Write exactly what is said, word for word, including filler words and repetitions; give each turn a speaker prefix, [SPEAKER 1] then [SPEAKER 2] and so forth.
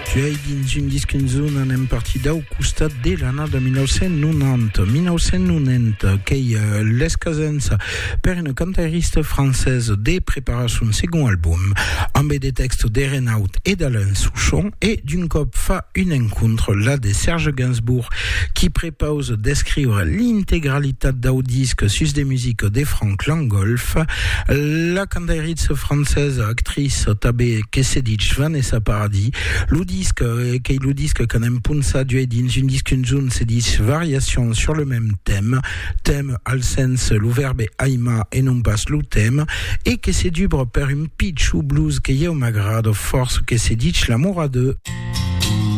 [SPEAKER 1] Tu hai dins un disc in zona en partida au costat de l'anno de mil nou-cents noranta. mil nou-cents noranta, qu'ei uh, l'escasenza per una cantarista française de preparar son second album, amb des textes de Renaud et d'Alain Souchon, et d'un cop fa un encontre là de Serge Gainsbourg, qui prépose d'escrire l'intégralité d'un disque sus des musiques de Frank Langolf. La cantarista française, actrice tabé que se dit Vanessa Paradis, le disque, que le disque qu'on aime punsa du dans une disque une zone se dit variation sur le même thème, thème al sens le verbe aima et non pas le thème, et que c'est dubre per un pitch ou blues que y a au magrade force que se dit l'amour à deux.